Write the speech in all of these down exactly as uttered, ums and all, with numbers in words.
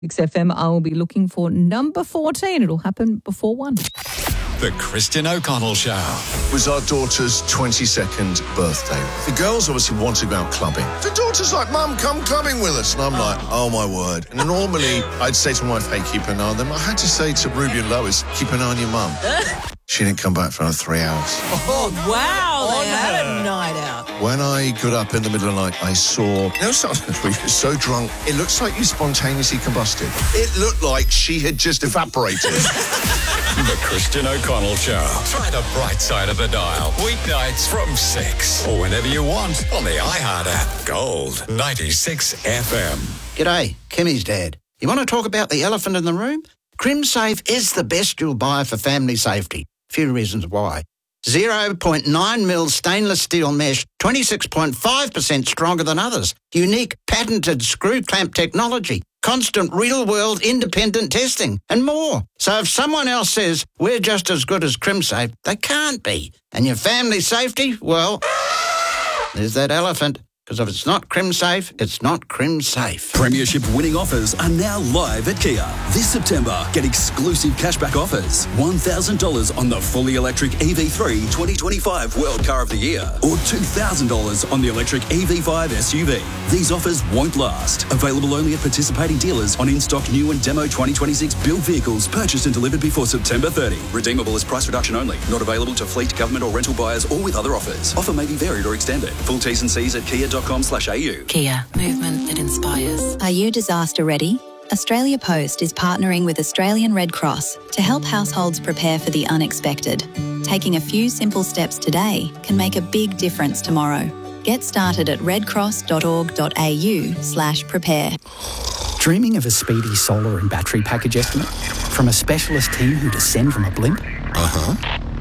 X F M, I will be looking for number fourteen. It'll happen before one. The Christian O'Connell Show. It was our daughter's twenty-second birthday. The girls obviously want to go out clubbing. The daughter's like, Mum, come clubbing with us. And I'm like, oh, my word. And normally I'd say to my wife, hey, keep an eye on them. I had to say to Ruby and Lois, keep an eye on your mum. She didn't come back for another three hours. Oh, wow. They had a night out. When I got up in the middle of the night, I saw, you know, something where you're so drunk, it looks like you spontaneously combusted. It looked like she had just evaporated. The Christian O'Connell Show. Try the bright side of the dial. Weeknights from six. Or whenever you want on the iHeart app. Gold ninety-six F M. G'day, Kimmy's dad. You want to talk about the elephant in the room? CrimSafe is the best you'll buy for family safety. Few reasons why. zero point nine mil stainless steel mesh, twenty-six point five percent stronger than others. Unique patented screw clamp technology. Constant real-world independent testing and more. So if someone else says we're just as good as CrimSafe, they can't be. And your family safety, well, there's that elephant. Because if it's not CrimSafe, it's not CrimSafe. Premiership winning offers are now live at Kia. This September, get exclusive cashback offers. one thousand dollars on the fully electric E V three twenty twenty-five World Car of the Year. Or two thousand dollars on the electric E V five S U V. These offers won't last. Available only at participating dealers on in-stock new and demo twenty twenty-six built vehicles purchased and delivered before September thirtieth. Redeemable as price reduction only. Not available to fleet, government or rental buyers or with other offers. Offer may be varied or extended. Full T's and C's at kia dot com slash a u. Kia, movement that inspires. Are you disaster ready? Australia Post is partnering with Australian Red Cross to help households prepare for the unexpected. Taking a few simple steps today can make a big difference tomorrow. Get started at redcross.org.au slash prepare. Dreaming of a speedy solar and battery package estimate from a specialist team who descend from a blimp? Uh-huh.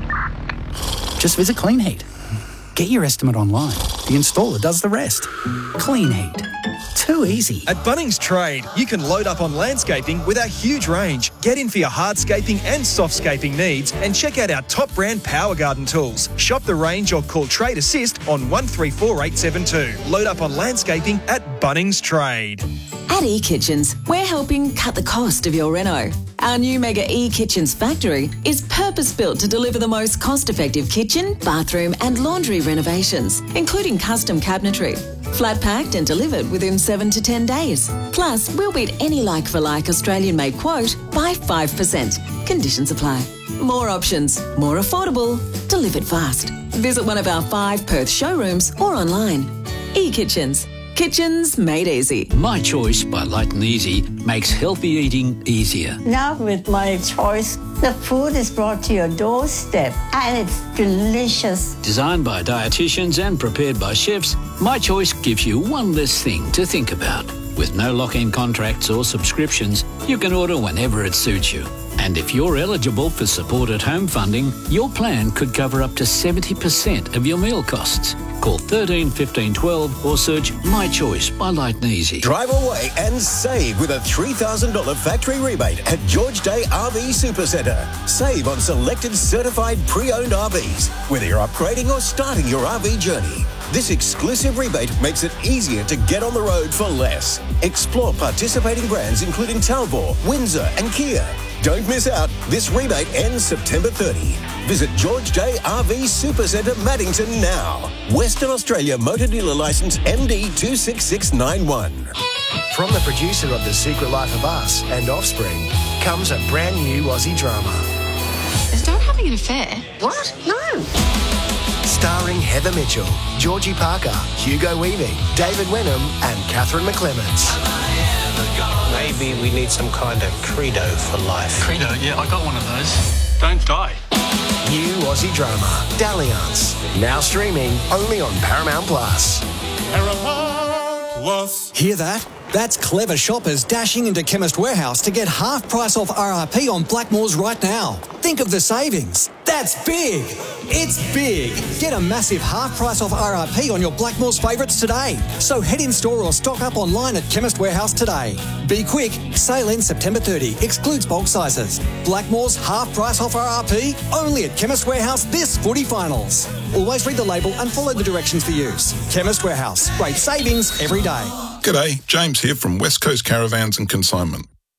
Just visit Clean Heat. Get your estimate online. The installer does the rest. Clean Heat. Too easy. At Bunnings Trade, you can load up on landscaping with our huge range. Get in for your hardscaping and softscaping needs and check out our top brand Power Garden tools. Shop the range or call Trade Assist on one three four eight seven two. Load up on landscaping at Bunnings Trade. At eKitchens, we're helping cut the cost of your reno. Our new Mega eKitchens factory is purpose-built to deliver the most cost-effective kitchen, bathroom and laundry renovations, including custom cabinetry. Flat-packed and delivered within seven to ten days. Plus, we'll beat any like-for-like Australian-made quote by five percent. Conditions apply. More options, more affordable, delivered fast. Visit one of our five Perth showrooms or online. eKitchens. Kitchens made easy. My Choice by Light and Easy makes healthy eating easier. Now with My Choice, the food is brought to your doorstep and it's delicious. Designed by dietitians and prepared by chefs, My Choice gives you one less thing to think about. With no lock-in contracts or subscriptions, you can order whenever it suits you. And if you're eligible for support at home funding, your plan could cover up to seventy percent of your meal costs. Call thirteen fifteen twelve or search My Choice by Light and Easy. Drive away and save with a three thousand dollars factory rebate at George Day R V Supercentre. Save on selected certified pre-owned R Vs, whether you're upgrading or starting your R V journey. This exclusive rebate makes it easier to get on the road for less. Explore participating brands including Talbot, Windsor and Kia. Don't miss out. This rebate ends September thirtieth. Visit George Day R V Supercentre Maddington now. Western Australia Motor Dealer Licence M D two six six nine one. From the producer of The Secret Life of Us and Offspring comes a brand new Aussie drama. Is Dad having an affair? What? No. Starring Heather Mitchell, Georgie Parker, Hugo Weaving, David Wenham and Catherine McClements. Maybe we need some kind of credo for life. Credo? Yeah, I got one of those. Don't die. New Aussie drama, Dalliance. Now streaming only on Paramount Plus. Paramount Plus. Hear that? That's clever shoppers dashing into Chemist Warehouse to get half price off R R P on Blackmores right now. Think of the savings. That's big. It's big. Get a massive half price off R R P on your Blackmores favourites today. So head in store or stock up online at Chemist Warehouse today. Be quick. Sale ends September thirtieth. Excludes bulk sizes. Blackmores half price off R R P only at Chemist Warehouse this footy finals. Always read the label and follow the directions for use. Chemist Warehouse. Great savings every day. G'day, James here from West Coast Caravans and Consignment.